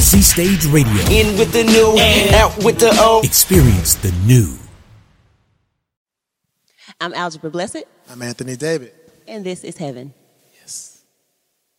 C Stage Radio. In with the new, out with the old. Experience the new. I'm Algebra Blessed. I'm Anthony David. And this is Heaven.